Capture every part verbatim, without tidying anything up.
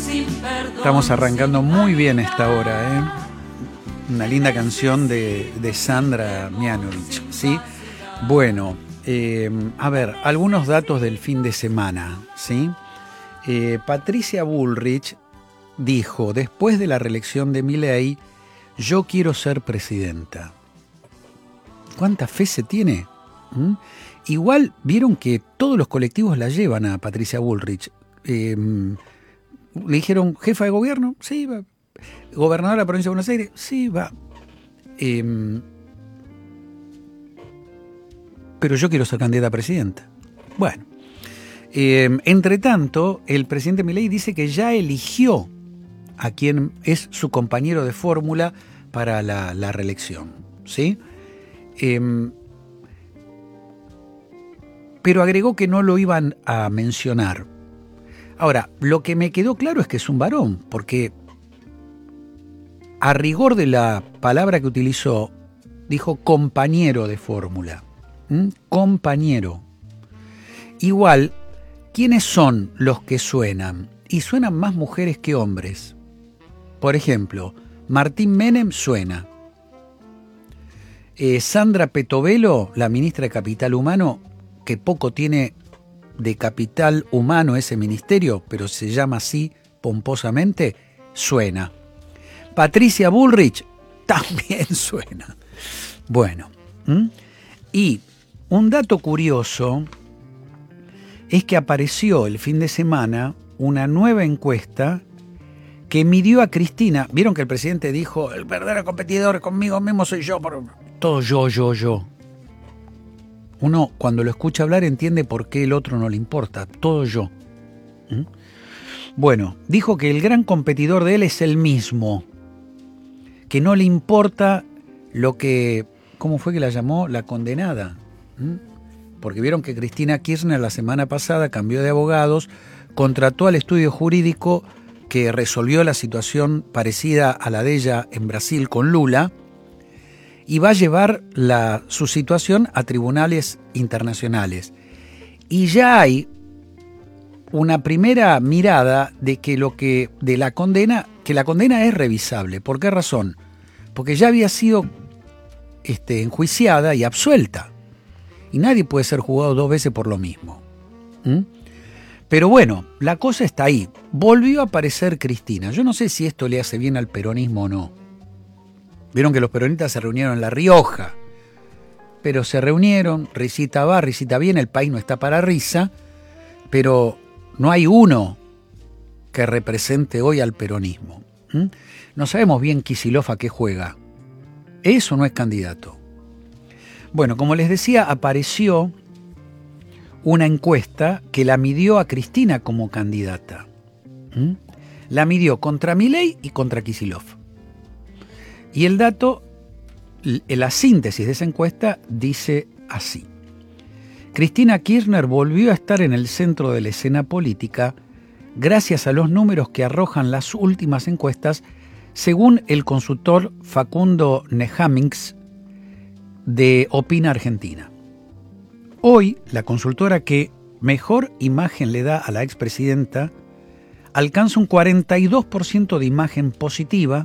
Estamos arrancando muy bien esta hora, ¿eh? Una linda canción de, de Sandra Mianovich, ¿sí? Bueno, eh, a ver, algunos datos del fin de semana, ¿sí? Eh, Patricia Bullrich dijo, después de la reelección de Milei, yo quiero ser presidenta. ¿Cuánta fe se tiene? ¿Mm? Igual vieron que todos los colectivos la llevan a Patricia Bullrich. Eh, le dijeron, jefa de gobierno, sí, va. Gobernadora de la provincia de Buenos Aires, sí, va. Eh, pero yo quiero ser candidata a presidenta. Bueno, eh, entre tanto, el presidente Milei dice que ya eligió a quien es su compañero de fórmula para la, la reelección, ¿sí? Eh, pero agregó que no lo iban a mencionar. Ahora, lo que me quedó claro es que es un varón, porque a rigor de la palabra que utilizó, dijo compañero de fórmula. ¿Mm? Compañero. Igual, ¿quiénes son los que suenan? Y suenan más mujeres que hombres. Por ejemplo, Martín Menem suena. Eh, Sandra Petovelo, la ministra de Capital Humano, que poco tiene de capital humano ese ministerio, pero se llama así pomposamente, suena. Patricia Bullrich también suena. Bueno, ¿m? Y un dato curioso es que apareció el fin de semana una nueva encuesta que midió a Cristina. Vieron que el presidente dijo, el verdadero competidor conmigo mismo soy yo, por... todo yo, yo, yo. Uno cuando lo escucha hablar entiende por qué el otro no le importa, todo yo. ¿Mm? Bueno, dijo que el gran competidor de él es él mismo, que no le importa lo que, ¿cómo fue que la llamó? La condenada. ¿Mm? Porque vieron que Cristina Kirchner la semana pasada cambió de abogados, contrató al estudio jurídico que resolvió la situación parecida a la de ella en Brasil con Lula, y va a llevar la, su situación a tribunales internacionales. Y ya hay una primera mirada de que lo que de la condena, que la condena es revisable. ¿Por qué razón? Porque ya había sido este, enjuiciada y absuelta. Y nadie puede ser juzgado dos veces por lo mismo. ¿Mm? Pero bueno, la cosa está ahí. Volvió a aparecer Cristina. Yo no sé si esto le hace bien al peronismo o no. Vieron que los peronistas se reunieron en La Rioja, pero se reunieron, risita va, risita viene, el país no está para risa, pero no hay uno que represente hoy al peronismo. ¿Mm? No sabemos bien Kicillof a qué juega. ¿Es o no es candidato? Bueno, como les decía, apareció una encuesta que la midió a Cristina como candidata. ¿Mm? La midió contra Milei y contra Kicillof. Y el dato, la síntesis de esa encuesta dice así. Cristina Kirchner volvió a estar en el centro de la escena política gracias a los números que arrojan las últimas encuestas, según el consultor Facundo Nehamings de Opina Argentina. Hoy, la consultora que mejor imagen le da a la expresidenta alcanza un cuarenta y dos por ciento de imagen positiva,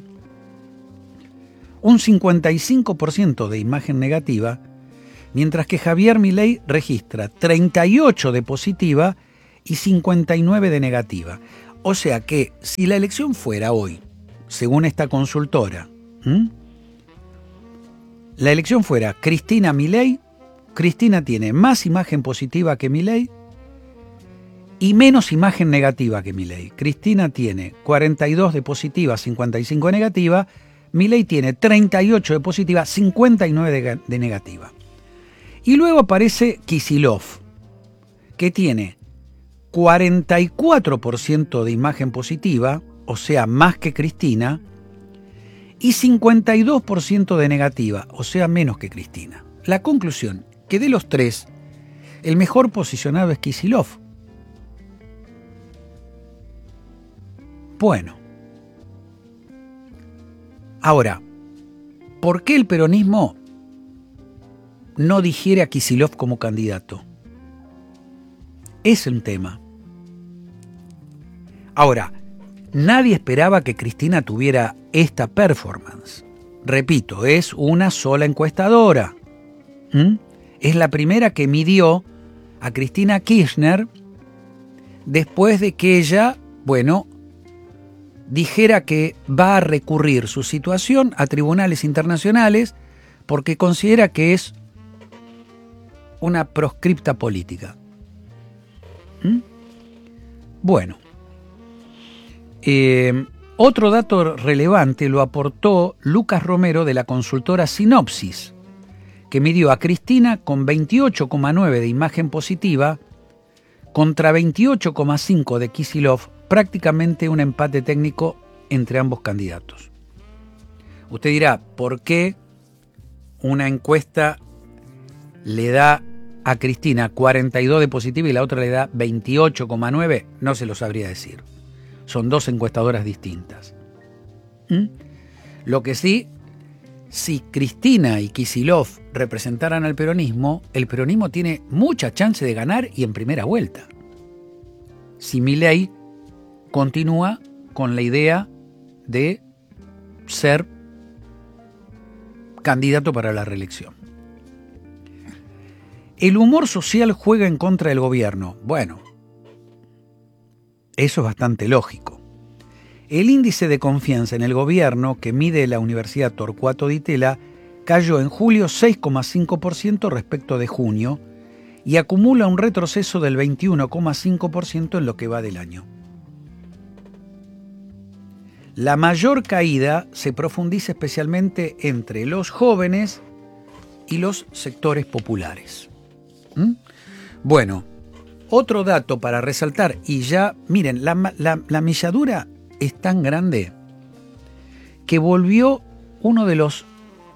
un cincuenta y cinco por ciento de imagen negativa, mientras que Javier Milei registra treinta y ocho por ciento de positiva y cincuenta y nueve por ciento de negativa. O sea que si la elección fuera hoy, según esta consultora, ¿m? la elección fuera Cristina Milei, Cristina tiene más imagen positiva que Milei y menos imagen negativa que Milei. Cristina tiene cuarenta y dos de positiva, cincuenta y cinco de negativa, Milei tiene treinta y ocho de positiva, cincuenta y nueve de, de negativa. Y luego aparece Kicillof, que tiene cuarenta y cuatro por ciento de imagen positiva, o sea, más que Cristina, y cincuenta y dos por ciento de negativa, o sea, menos que Cristina. La conclusión, que de los tres, el mejor posicionado es Kicillof. Bueno. Ahora, ¿por qué el peronismo no digiere a Kicillof como candidato? Es un tema. Ahora, Nadie esperaba que Cristina tuviera esta performance. Repito, es una sola encuestadora. ¿Mm? Es la primera que midió a Cristina Kirchner después de que ella, bueno, dijera que va a recurrir su situación a tribunales internacionales porque considera que es una proscripta política. ¿Mm? Bueno, eh, otro dato relevante lo aportó Lucas Romero de la consultora Sinopsis, que midió a Cristina con veintiocho coma nueve de imagen positiva contra veintiocho coma cinco de Kicillof, prácticamente un empate técnico entre ambos candidatos. Usted dirá, ¿por qué una encuesta le da a Cristina cuarenta y dos de positiva y la otra le da veintiocho coma nueve? No se lo sabría decir. Son dos encuestadoras distintas. ¿Mm? Lo que sí, si Cristina y Kicillof representaran al peronismo, el peronismo tiene mucha chance de ganar y en primera vuelta. Si Milei continúa con la idea de ser candidato para la reelección. El humor social juega en contra del gobierno. Bueno, eso es bastante lógico. El índice de confianza en el gobierno que mide la Universidad Torcuato Di Tella cayó en julio seis coma cinco por ciento respecto de junio y acumula un retroceso del veintiuno coma cinco por ciento en lo que va del año. La mayor caída se profundiza especialmente entre los jóvenes y los sectores populares. ¿Mm? Bueno, otro dato para resaltar, y ya, miren, la, la, la milladura es tan grande que volvió uno de los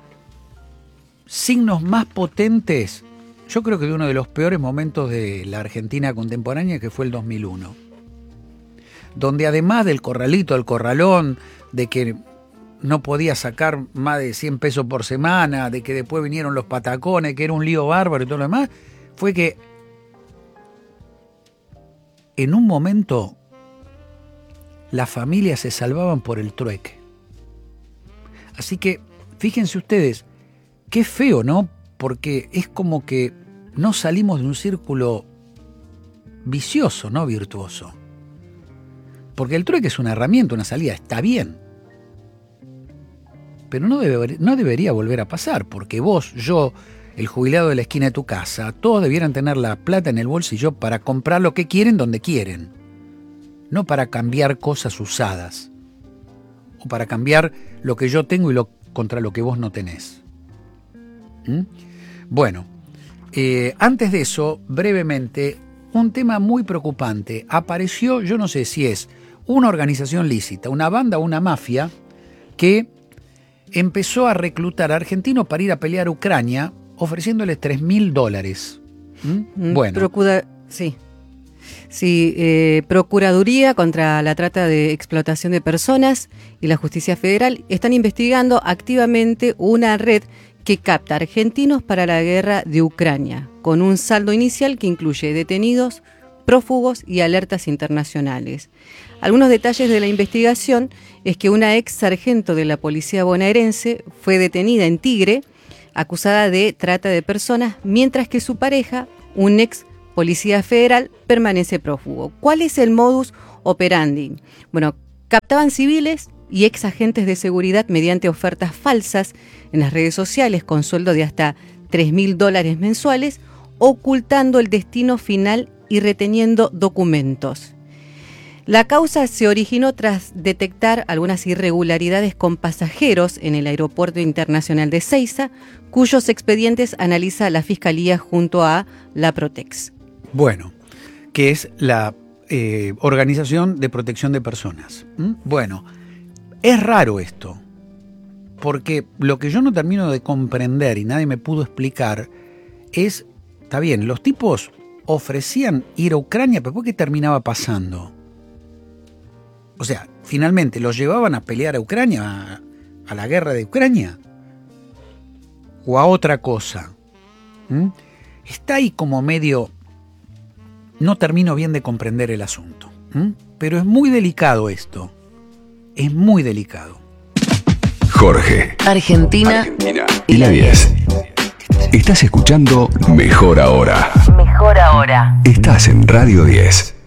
signos más potentes, yo creo que de uno de los peores momentos de la Argentina contemporánea, que fue el dos mil uno. Donde además del corralito, del corralón, de que no podía sacar más de cien pesos por semana, de que después vinieron los patacones, que era un lío bárbaro y todo lo demás, fue que en un momento las familias se salvaban por el trueque. Así que fíjense ustedes, qué feo, ¿no? Porque es como que no salimos de un círculo vicioso, no virtuoso. Porque el trueque es una herramienta, una salida, está bien. Pero no, debe, no debería volver a pasar, porque vos, yo, el jubilado de la esquina de tu casa, todos debieran tener la plata en el bolsillo para comprar lo que quieren donde quieren. No para cambiar cosas usadas. O para cambiar lo que yo tengo y lo, contra lo que vos no tenés. ¿Mm? Bueno, eh, antes de eso, brevemente, un tema muy preocupante. Apareció, yo no sé si es una organización lícita, una banda o una mafia que empezó a reclutar a argentinos para ir a pelear a Ucrania ofreciéndoles tres mil dólares. ¿Mm? Bueno. Procura, sí. Sí, eh, Procuraduría contra la Trata de Explotación de Personas y la Justicia Federal están investigando activamente una red que capta argentinos para la guerra de Ucrania, con un saldo inicial que incluye detenidos, prófugos y alertas internacionales. Algunos detalles de la investigación es que una ex sargento de la policía bonaerense fue detenida en Tigre, acusada de trata de personas, mientras que su pareja, un ex policía federal, permanece prófugo. ¿Cuál es el modus operandi? Bueno, captaban civiles y ex agentes de seguridad mediante ofertas falsas en las redes sociales con sueldo de hasta tres mil dólares mensuales, ocultando el destino final y reteniendo documentos. La causa se originó tras detectar algunas irregularidades con pasajeros en el Aeropuerto Internacional de Ezeiza, cuyos expedientes analiza la Fiscalía junto a la Protex. Bueno, que es la eh, Organización de Protección de Personas. ¿Mm? Bueno, es raro esto, porque lo que yo no termino de comprender y nadie me pudo explicar es, está bien, los tipos ofrecían ir a Ucrania, pero ¿por qué terminaba pasando? O sea, finalmente los llevaban a pelear a Ucrania, a, a la guerra de Ucrania, o a otra cosa. ¿Mm? Está ahí como medio, no termino bien de comprender el asunto. ¿Mm? Pero es muy delicado esto. es muy delicado. Jorge. Argentina. Argentina. Y la diez. Estás escuchando Mejor Ahora. Mejor Ahora. Estás en Radio diez.